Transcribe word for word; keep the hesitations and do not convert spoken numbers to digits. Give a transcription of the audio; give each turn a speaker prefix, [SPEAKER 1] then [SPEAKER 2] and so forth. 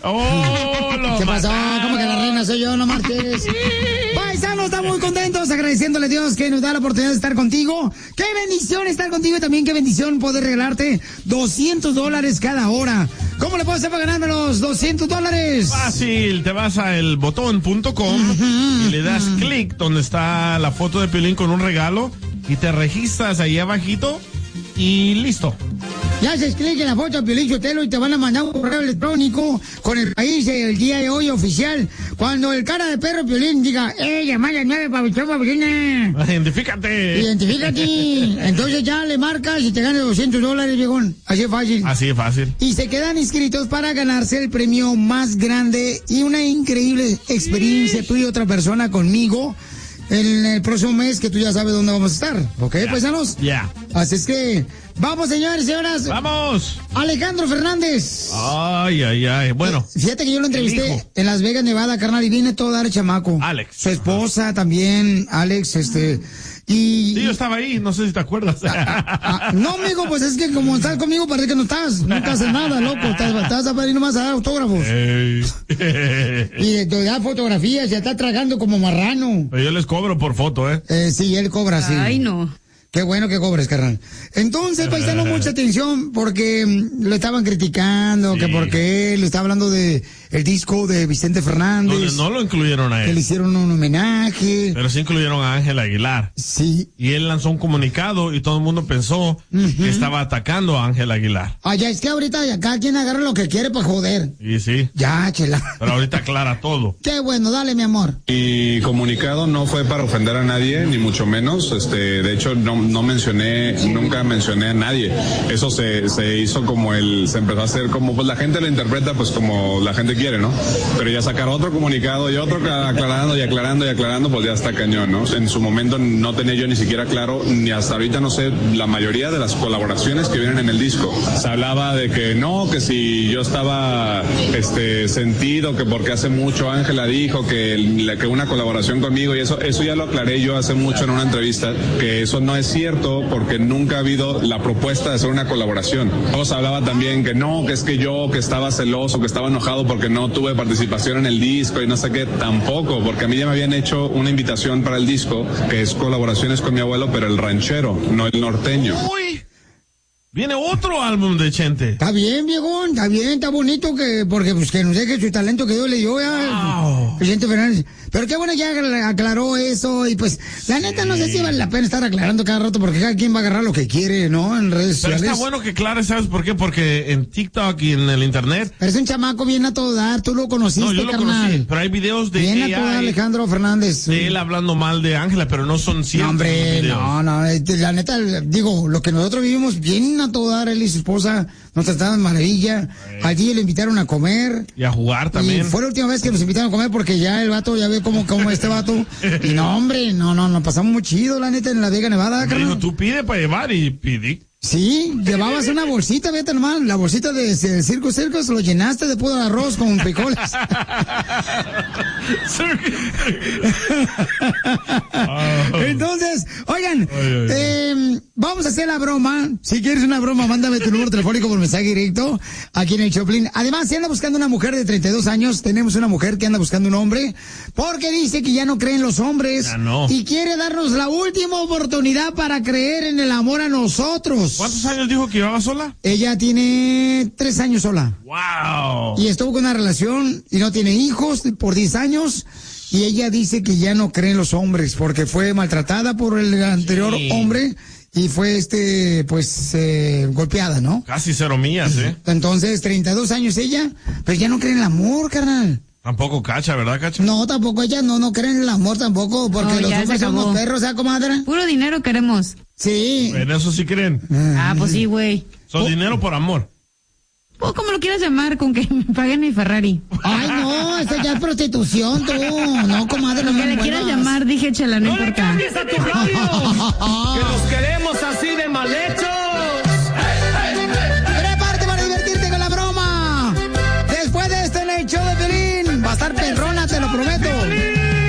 [SPEAKER 1] Oh,
[SPEAKER 2] ¿Qué pasó? ¿Cómo que la reina soy yo? No marches. Paisanos, estamos muy contentos, agradeciéndole a Dios que nos da la oportunidad de estar contigo. Qué bendición estar contigo y también qué bendición poder regalarte doscientos dólares cada hora. ¿Cómo le puedo hacer para ganarme los doscientos dólares?
[SPEAKER 1] Fácil, te vas a el botón punto com uh-huh, y le das uh-huh. clic donde está la foto de Piolín con un regalo y te registras ahí abajito y listo.
[SPEAKER 2] Ya haces clic en la foto de Piolín Sotelo y te van a mandar un correo electrónico con el país el día de hoy oficial. Cuando el cara de perro Piolín diga, ¡eh, llamada nueve, pabuchón, pabuchina!
[SPEAKER 1] ¡Identifícate!
[SPEAKER 2] ¡Identifícate! Entonces ya le marcas y te ganas doscientos dólares, viejón. Así es fácil.
[SPEAKER 1] Así es fácil.
[SPEAKER 2] Y se quedan inscritos para ganarse el premio más grande y una increíble experiencia tú y otra persona conmigo en el próximo mes, que tú ya sabes dónde vamos a estar. ¿Ok, yeah. paisanos?
[SPEAKER 1] Ya. Yeah.
[SPEAKER 2] Así es que... ¡Vamos, señores y señoras!
[SPEAKER 1] ¡Vamos!
[SPEAKER 2] Alejandro Fernández.
[SPEAKER 1] Ay, ay, ay. Bueno.
[SPEAKER 2] Fíjate que yo lo entrevisté en Las Vegas, Nevada, carnal, y viene todo a dar chamaco.
[SPEAKER 1] Alex.
[SPEAKER 2] Su esposa también, Alex, este... Y...
[SPEAKER 1] Sí, yo estaba ahí, no sé si te acuerdas.
[SPEAKER 2] Ah, ah, no, amigo, pues es que como estás conmigo parece que no estás. Nunca haces nada, loco. Estás, estás a venir nomás a dar autógrafos.
[SPEAKER 1] Hey.
[SPEAKER 2] Y te da fotografías, ya está tragando como marrano.
[SPEAKER 1] Pero yo les cobro por foto, ¿eh?
[SPEAKER 2] eh sí, él cobra, sí.
[SPEAKER 3] Ay, no.
[SPEAKER 2] Qué bueno que cobres, carnal. Entonces, paisano, mucha atención porque um, lo estaban criticando, sí. que porque le estaba hablando de el disco de Vicente Fernández.
[SPEAKER 1] No, no lo incluyeron a él.
[SPEAKER 2] Que le hicieron un homenaje.
[SPEAKER 1] Pero sí incluyeron a Ángel Aguilar.
[SPEAKER 2] Sí.
[SPEAKER 1] Y él lanzó un comunicado y todo el mundo pensó uh-huh. que estaba atacando a Ángel Aguilar.
[SPEAKER 2] Ah, ya es que ahorita ya cada quien agarra lo que quiere para joder.
[SPEAKER 1] Y sí.
[SPEAKER 2] Ya, chela.
[SPEAKER 1] Pero ahorita aclara todo.
[SPEAKER 2] Qué bueno, dale, mi amor.
[SPEAKER 4] Mi comunicado no fue para ofender a nadie, ni mucho menos. Este, de hecho, no, no mencioné, nunca mencioné a nadie. Eso se, se hizo como el, se empezó a hacer como, pues la gente lo interpreta pues como la gente quiere, ¿no? Pero ya sacar otro comunicado y otro aclarando y aclarando y aclarando, pues ya está cañón, ¿no? En su momento no tenía yo ni siquiera claro, ni hasta ahorita no sé, la mayoría de las colaboraciones que vienen en el disco. Se hablaba de que no, que si yo estaba, este, sentido, que porque hace mucho Ángela dijo que, que una colaboración conmigo y eso, eso ya lo aclaré yo hace mucho en una entrevista, que eso no es cierto porque nunca ha habido la propuesta de hacer una colaboración. Luego se hablaba también que no, que es que yo, que estaba celoso, que estaba enojado porque no tuve participación en el disco y no sé qué, tampoco, porque a mí ya me habían hecho una invitación para el disco, que es colaboraciones con mi abuelo, pero el ranchero, no el norteño.
[SPEAKER 1] Uy, viene otro álbum de Chente.
[SPEAKER 2] Está bien, viejón, está bien, está bonito, que porque pues que nos deje su talento que Dios le dio ya, wow. Vicente Fernández. Pero qué bueno ya aclaró eso y pues, la neta no sé si vale la pena estar aclarando cada rato porque cada quien va a agarrar lo que quiere, ¿no? En redes
[SPEAKER 1] Pero
[SPEAKER 2] sociales.
[SPEAKER 1] está bueno que aclares, ¿sabes por qué? Porque en TikTok y en el internet.
[SPEAKER 2] Pero es un chamaco bien a todo dar, tú lo conociste,
[SPEAKER 1] No, yo lo
[SPEAKER 2] carnal.
[SPEAKER 1] conocí, pero hay videos de
[SPEAKER 2] bien a todo dar, Alejandro Fernández.
[SPEAKER 1] De él hablando mal de Ángela, pero no son ciertos.
[SPEAKER 2] No, hombre, no, no, la neta, digo, lo que nosotros vivimos bien a todo dar, él y su esposa nos trataban maravilla. Ay. Allí le invitaron a comer.
[SPEAKER 1] Y a jugar también.
[SPEAKER 2] Y fue la última vez que nos invitaron a comer porque ya el vato, ya ve cómo, cómo este vato. Y no, hombre, no, no, nos pasamos muy chido, la neta, en la Vega Nevada, carnal.
[SPEAKER 1] Dijo, tú pide para llevar y pidí.
[SPEAKER 2] Sí, llevabas una bolsita, vete nomás, la bolsita de, de Circo Circo, lo llenaste de puro arroz con frijoles. Entonces, oigan, eh, vamos a hacer la broma. Si quieres una broma, mándame tu número telefónico por mensaje directo aquí en el Choplin. Además, si anda buscando una mujer de treinta y dos años, tenemos una mujer que anda buscando un hombre, porque dice que ya no cree en los hombres.
[SPEAKER 1] Ya no.
[SPEAKER 2] Y quiere darnos la última oportunidad para creer en el amor a nosotros.
[SPEAKER 1] ¿Cuántos años dijo que llevaba sola?
[SPEAKER 2] Ella tiene tres años sola.
[SPEAKER 1] ¡Wow!
[SPEAKER 2] Y estuvo con una relación y no tiene hijos por diez años. Y ella dice que ya no cree en los hombres porque fue maltratada por el anterior sí. hombre y fue, este, pues, eh, golpeada, ¿no?
[SPEAKER 1] Casi cero millas, ¿eh?
[SPEAKER 2] Entonces, treinta y dos años ella, pero ya no cree en el amor, carnal.
[SPEAKER 1] Tampoco Cacha, ¿verdad, Cacha?
[SPEAKER 2] No, tampoco ella no, no cree en el amor tampoco, porque no, los hombres somos perros, ¿sabes, comadre?
[SPEAKER 3] Puro dinero queremos.
[SPEAKER 2] Sí.
[SPEAKER 1] En eso sí creen.
[SPEAKER 3] Ah, pues sí, güey.
[SPEAKER 1] Son oh. dinero por amor.
[SPEAKER 3] Pues como lo quieras llamar, con que me paguen mi Ferrari.
[SPEAKER 2] Ay, no, eso ya es prostitución, tú. No, comadre, no
[SPEAKER 3] me
[SPEAKER 2] me
[SPEAKER 3] le quieras llamar, dije, chela, no, no importa.
[SPEAKER 5] ¡No le cambies a tu radio! ¡Que los queremos así de mal hechos!
[SPEAKER 2] Prepárate para divertirte con la broma. Después de este en el show de Piolín, va a estar perro.